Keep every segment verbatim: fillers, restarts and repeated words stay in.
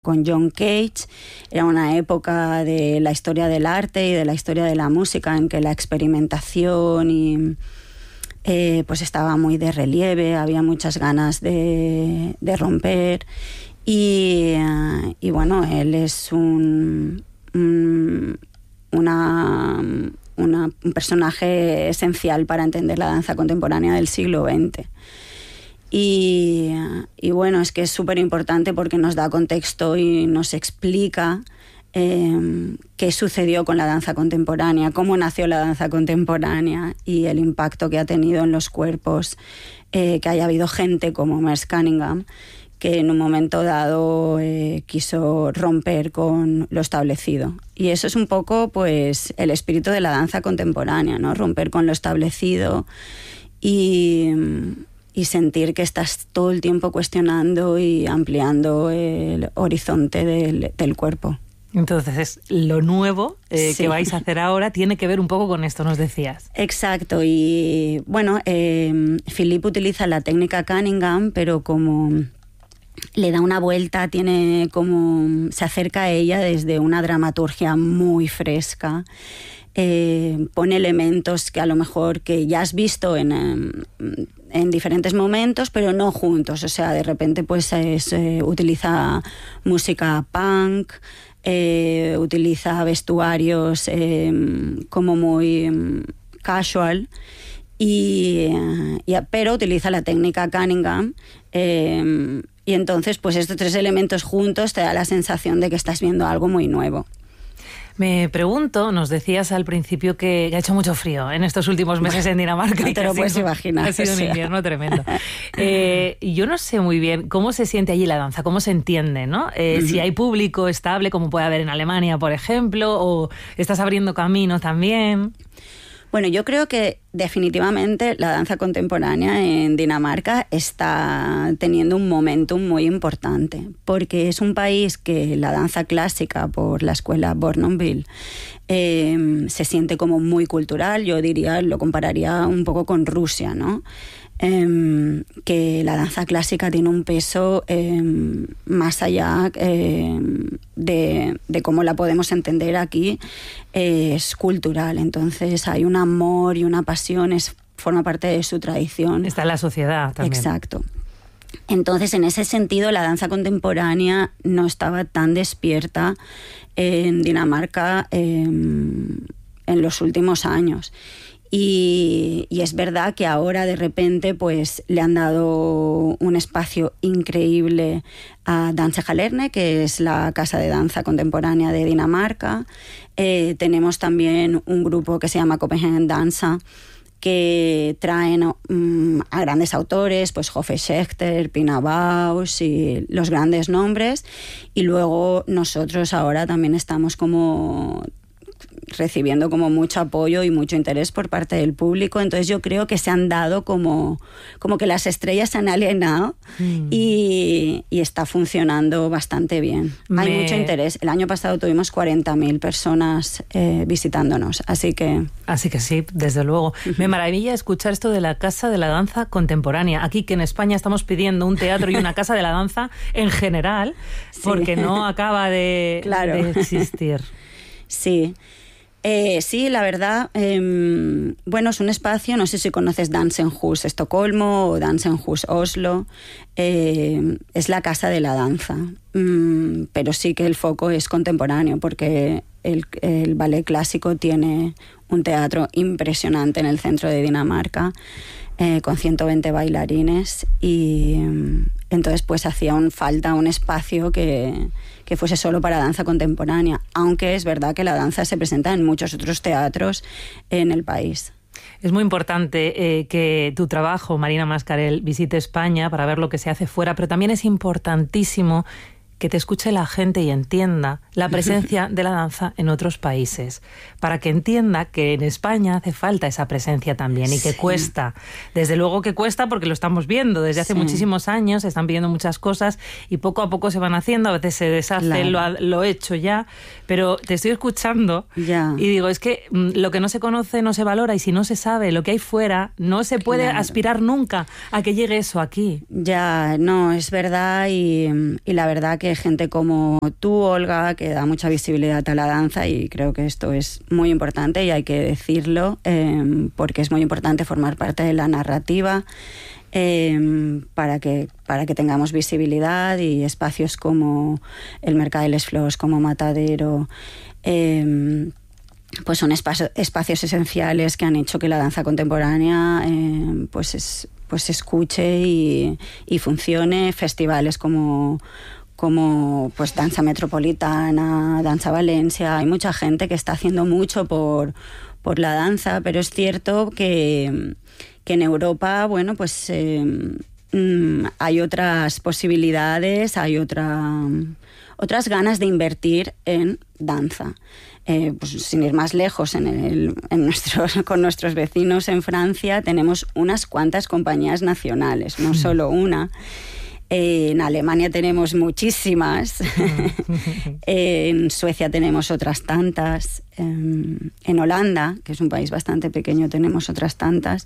con John Cage. Era una época de la historia del arte y de la historia de la música en que la experimentación y, eh, pues estaba muy de relieve, había muchas ganas de, de romper y, uh, y bueno, él es un, un, una, una, un personaje esencial para entender la danza contemporánea del siglo veinte. Y, y bueno, es que es súper importante porque nos da contexto y nos explica eh, qué sucedió con la danza contemporánea, cómo nació la danza contemporánea y el impacto que ha tenido en los cuerpos, eh, que haya habido gente como Merce Cunningham que en un momento dado eh, quiso romper con lo establecido. Y eso es un poco pues el espíritu de la danza contemporánea, ¿no? Romper con lo establecido y... y sentir que estás todo el tiempo cuestionando y ampliando el horizonte del, del cuerpo. Entonces, lo nuevo eh, sí. que vais a hacer ahora tiene que ver un poco con esto, nos decías. Exacto, y bueno, eh, Philippe utiliza la técnica Cunningham, pero como le da una vuelta, tiene como se acerca a ella desde una dramaturgia muy fresca. Eh, pone elementos que a lo mejor que ya has visto en, en, en diferentes momentos, pero no juntos. O sea, de repente pues es, eh, utiliza música punk, eh, utiliza vestuarios eh, como muy um, casual, y, y, pero utiliza la técnica Cunningham. Eh, y entonces pues estos tres elementos juntos te da la sensación de que estás viendo algo muy nuevo. Me pregunto, nos decías al principio que ha hecho mucho frío en estos últimos meses en Dinamarca. No te lo puedes imaginar. Ha sido un invierno tremendo. Eh, yo no sé muy bien cómo se siente allí la danza, cómo se entiende, ¿no? Eh, uh-huh. Si hay público estable, como puede haber en Alemania, por ejemplo, o estás abriendo camino también. Bueno, yo creo que definitivamente la danza contemporánea en Dinamarca está teniendo un momentum muy importante, porque es un país que la danza clásica por la escuela Bournonville eh, se siente como muy cultural. Yo diría, lo compararía un poco con Rusia, ¿no? Eh, que la danza clásica tiene un peso eh, más allá eh, de, de cómo la podemos entender aquí, eh, es cultural. Entonces hay un amor y una pasión, es, forma parte de su tradición. Está en la sociedad también. Exacto. Entonces, en ese sentido, la danza contemporánea no estaba tan despierta en Dinamarca eh, en los últimos años. Y, y es verdad que ahora de repente pues le han dado un espacio increíble a Dansehalerne, que es la casa de danza contemporánea de Dinamarca. Eh, tenemos también un grupo que se llama Copenhagen Danza, que traen um, a grandes autores, pues Hoffe Schechter, Pina Bausch y los grandes nombres. Y luego nosotros ahora también estamos como recibiendo como mucho apoyo y mucho interés por parte del público. Entonces yo creo que se han dado como, como que las estrellas se han alienado mm. y, y está funcionando bastante bien. Me... Hay mucho interés. El año pasado tuvimos cuarenta mil personas eh, visitándonos, así que... Así que sí, desde luego. Uh-huh. Me maravilla escuchar esto de la Casa de la Danza Contemporánea. Aquí que en España estamos pidiendo un teatro y una Casa de la Danza en general, sí. porque no acaba de, claro. de existir. Sí. Eh, sí, la verdad, eh, bueno, es un espacio, no sé si conoces Dansenhus Estocolmo o Dansenhus Oslo, eh, es la casa de la danza, mm, pero sí que el foco es contemporáneo porque el, el ballet clásico tiene un teatro impresionante en el centro de Dinamarca, eh, con ciento veinte bailarines y eh, entonces pues hacía un, falta un espacio que... que fuese solo para danza contemporánea, aunque es verdad que la danza se presenta en muchos otros teatros en el país. Es muy importante eh, que tu trabajo, Marina Mascarell, visite España para ver lo que se hace fuera, pero también es importantísimo que te escuche la gente y entienda la presencia de la danza en otros países, para que entienda que en España hace falta esa presencia también y que sí. cuesta. Desde luego que cuesta porque lo estamos viendo desde hace sí. muchísimos años, se están pidiendo muchas cosas y poco a poco se van haciendo, a veces se deshace claro. lo, lo hecho ya, pero te estoy escuchando ya. y digo, es que lo que no se conoce no se valora y si no se sabe lo que hay fuera, no se puede claro. aspirar nunca a que llegue eso aquí. Ya, no, es verdad y, y la verdad que que gente como tú, Olga, que da mucha visibilidad a la danza, y creo que esto es muy importante y hay que decirlo, eh, porque es muy importante formar parte de la narrativa, eh, para que, para que tengamos visibilidad, y espacios como el Mercat de les Flors, como Matadero, eh, pues son espacios, espacios esenciales que han hecho que la danza contemporánea eh, pues es, pues se escuche y, y funcione. Festivales como, como pues Danza Metropolitana, Danza Valencia, hay mucha gente que está haciendo mucho por, por la danza, pero es cierto que, que en Europa, bueno, pues eh, mm, hay otras posibilidades, hay otra, otras ganas de invertir en danza. Eh, pues sin ir más lejos, en el, en nuestros, con nuestros vecinos en Francia tenemos unas cuantas compañías nacionales, no solo una. Eh, en Alemania tenemos muchísimas, eh, en Suecia tenemos otras tantas, eh, en Holanda, que es un país bastante pequeño, tenemos otras tantas,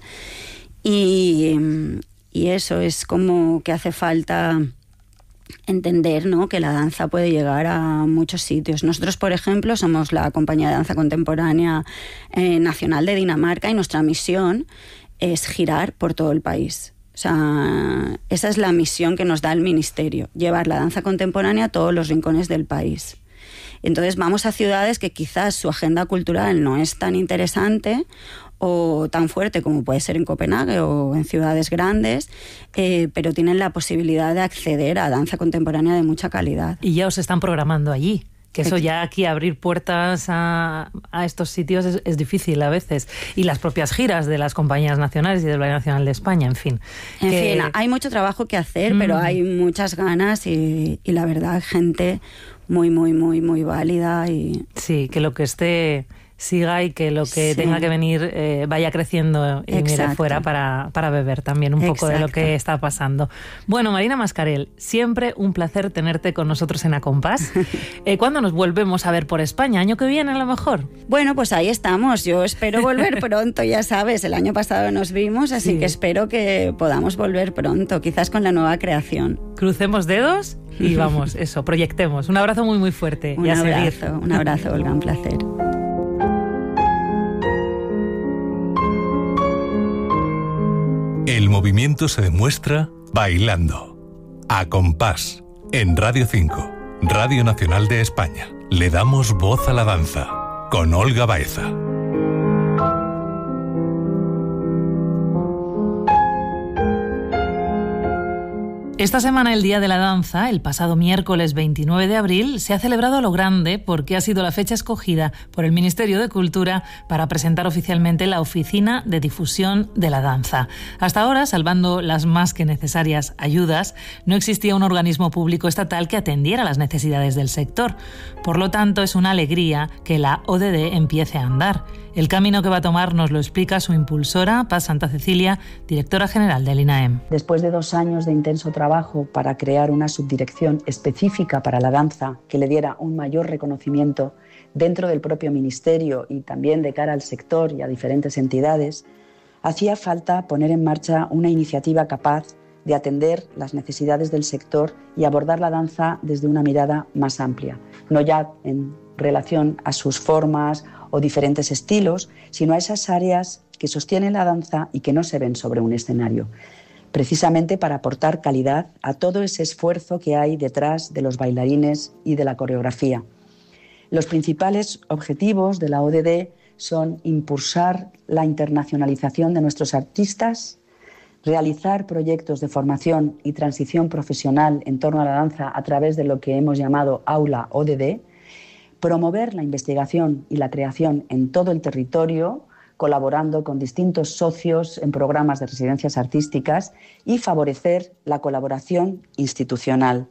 y, y eso es como que hace falta entender, ¿no?, que la danza puede llegar a muchos sitios. Nosotros, por ejemplo, somos la compañía de danza contemporánea eh, nacional de Dinamarca, y nuestra misión es girar por todo el país. O sea, esa es la misión que nos da el ministerio, llevar la danza contemporánea a todos los rincones del país. Entonces vamos a ciudades que quizás su agenda cultural no es tan interesante o tan fuerte como puede ser en Copenhague o en ciudades grandes, eh, pero tienen la posibilidad de acceder a danza contemporánea de mucha calidad. Y ya os están programando allí. Que eso ya aquí, abrir puertas a, a estos sitios es, es difícil a veces. Y las propias giras de las compañías nacionales y del Ballet Nacional de España, en fin. En que... fin, hay mucho trabajo que hacer, mm. pero hay muchas ganas y, y la verdad, gente muy, muy, muy, muy válida. Y... Sí, que lo que esté siga y que lo que sí. tenga que venir eh, vaya creciendo y Exacto. mire fuera para, para beber también un poco Exacto. de lo que está pasando. Bueno, Marina Mascarell, siempre un placer tenerte con nosotros en A Compás. Eh, ¿Cuándo nos volvemos a ver por España? ¿Año que viene a lo mejor? Bueno, pues ahí estamos. Yo espero volver pronto, ya sabes. El año pasado nos vimos, así sí. que espero que podamos volver pronto, quizás con la nueva creación. Crucemos dedos y vamos, eso, proyectemos. Un abrazo muy, muy fuerte. Un y a abrazo, seguir. un abrazo, Olga, un placer. El movimiento se demuestra bailando. A Compás, en Radio cinco, Radio Nacional de España. Le damos voz a la danza, con Olga Baeza. Esta semana, el Día de la Danza, el pasado miércoles veintinueve de abril, se ha celebrado a lo grande porque ha sido la fecha escogida por el Ministerio de Cultura para presentar oficialmente la Oficina de Difusión de la Danza. Hasta ahora, salvando las más que necesarias ayudas, no existía un organismo público estatal que atendiera las necesidades del sector. Por lo tanto, es una alegría que la O D D empiece a andar. El camino que va a tomar nos lo explica su impulsora, Paz Santa Cecilia, directora general del INAEM. Después de dos años de intenso trabajo para crear una subdirección específica para la danza que le diera un mayor reconocimiento dentro del propio ministerio y también de cara al sector y a diferentes entidades, hacía falta poner en marcha una iniciativa capaz de atender las necesidades del sector y abordar la danza desde una mirada más amplia, no ya en relación a sus formas o diferentes estilos, sino a esas áreas que sostienen la danza y que no se ven sobre un escenario, precisamente para aportar calidad a todo ese esfuerzo que hay detrás de los bailarines y de la coreografía. Los principales objetivos de la O D D son impulsar la internacionalización de nuestros artistas, realizar proyectos de formación y transición profesional en torno a la danza a través de lo que hemos llamado Aula O D D, promover la investigación y la creación en todo el territorio, colaborando con distintos socios en programas de residencias artísticas y favorecer la colaboración institucional.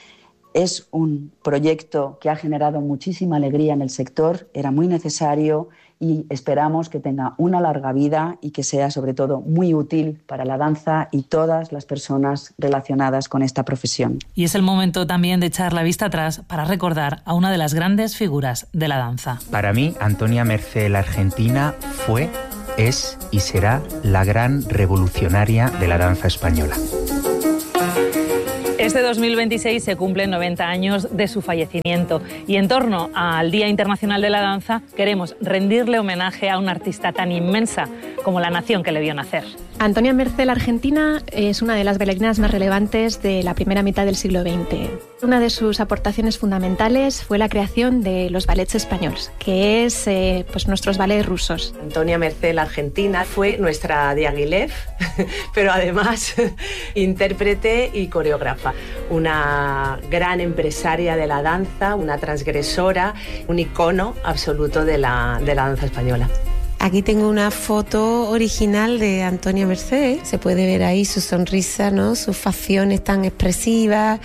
Es un proyecto que ha generado muchísima alegría en el sector, era muy necesario y esperamos que tenga una larga vida y que sea sobre todo muy útil para la danza y todas las personas relacionadas con esta profesión. Y es el momento también de echar la vista atrás para recordar a una de las grandes figuras de la danza. Para mí, Antonia Mercé, la argentina, fue, es y será la gran revolucionaria de la danza española. Este dos mil veintiséis se cumplen noventa años de su fallecimiento y en torno al Día Internacional de la Danza queremos rendirle homenaje a una artista tan inmensa como la nación que le vio nacer. Antonia Mercé, la argentina, es una de las bailarinas más relevantes de la primera mitad del siglo veinte. Una de sus aportaciones fundamentales fue la creación de los ballets españoles, que es eh, pues nuestros ballets rusos. Antonia Mercé, la argentina, fue nuestra Diaghilev, pero además intérprete y coreógrafa. Una gran empresaria de la danza, una transgresora, un icono absoluto de la, de la danza española. Aquí tengo una foto original de Antonia Mercé. Se puede ver ahí su sonrisa, ¿no? Sus facciones tan expresivas,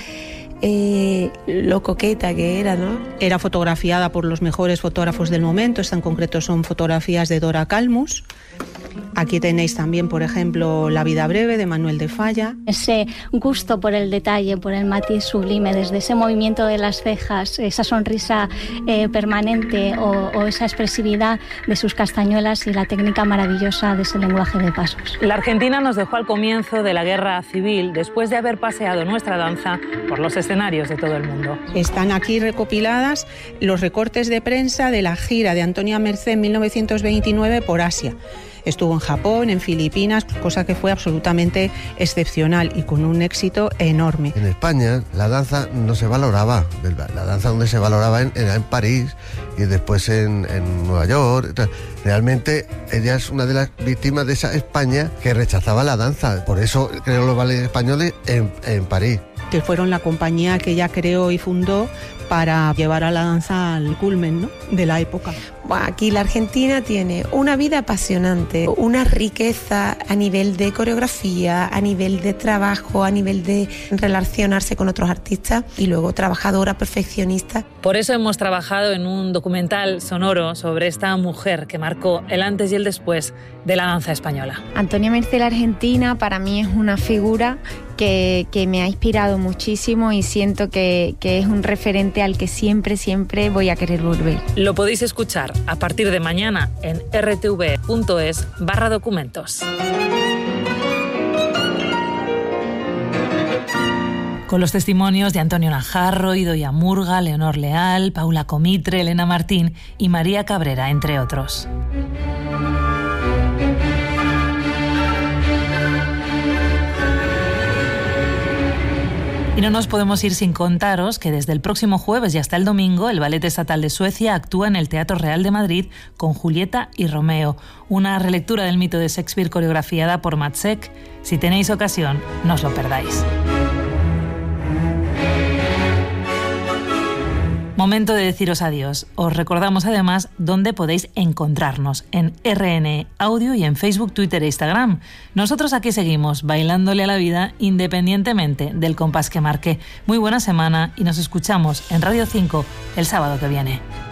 eh, lo coqueta que era, ¿no? Era fotografiada por los mejores fotógrafos del momento. Esta en concreto son fotografías de Dora Calmus. Aquí tenéis también, por ejemplo, La vida breve de Manuel de Falla. Ese gusto por el detalle, por el matiz sublime, desde ese movimiento de las cejas, esa sonrisa eh, permanente o, o esa expresividad de sus castañuelas y la técnica maravillosa de ese lenguaje de pasos. La Argentina nos dejó al comienzo de la guerra civil después de haber paseado nuestra danza por los escenarios de todo el mundo. Están aquí recopiladas los recortes de prensa de la gira de Antonia Mercé en mil novecientos veintinueve por Asia. Estuvo en Japón, en Filipinas, cosa que fue absolutamente excepcional y con un éxito enorme. En España la danza no se valoraba, la danza donde se valoraba era en París y después en, en Nueva York. Realmente ella es una de las víctimas de esa España que rechazaba la danza, por eso creó los ballets españoles en, en París. Que fueron la compañía que ella creó y fundó para llevar a la danza al culmen, ¿no?, de la época. Bueno, aquí la Argentina tiene una vida apasionante, una riqueza a nivel de coreografía, a nivel de trabajo, a nivel de relacionarse con otros artistas y luego trabajadora, perfeccionista. Por eso hemos trabajado en un documental sonoro sobre esta mujer que marcó el antes y el después de la danza española. Antonia Mercé, la argentina, para mí es una figura que, que me ha inspirado muchísimo y siento que, que es un referente al que siempre, siempre voy a querer volver. Lo podéis escuchar a partir de mañana en r t v punto es barra documentos. Con los testimonios de Antonio Najarro, Idoia Murga, Leonor Leal, Paula Comitre, Elena Martín y María Cabrera, entre otros. Y no nos podemos ir sin contaros que desde el próximo jueves y hasta el domingo el Ballet Estatal de Suecia actúa en el Teatro Real de Madrid con Julieta y Romeo, una relectura del mito de Shakespeare coreografiada por Matsek. Si tenéis ocasión, no os lo perdáis. Momento de deciros adiós. Os recordamos además dónde podéis encontrarnos, en R N E Audio y en Facebook, Twitter e Instagram. Nosotros aquí seguimos bailándole a la vida independientemente del compás que marque. Muy buena semana y nos escuchamos en Radio cinco el sábado que viene.